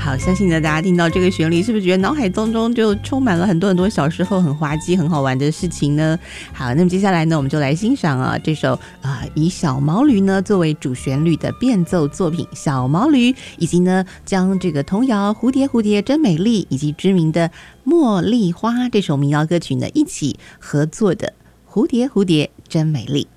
好，相信呢大家听到这个旋律是不是觉得脑海当中就充满了很多很多小时候很滑稽很好玩的事情呢？好，那么接下来呢我们就来欣赏这首以小毛驴呢作为主旋律的变奏作品小毛驴，以及呢将这个童谣蝴蝶蝴蝶真美丽以及知名的茉莉花这首民谣歌曲呢一起合作的蝴蝶蝴蝶真美丽。